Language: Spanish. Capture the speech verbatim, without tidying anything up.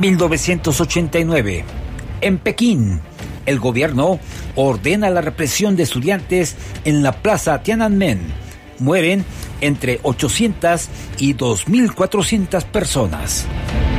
mil novecientos ochenta y nueve. En Pekín, el gobierno ordena la represión de estudiantes en la plaza Tiananmen. Mueren entre ochocientas y dos mil cuatrocientas personas.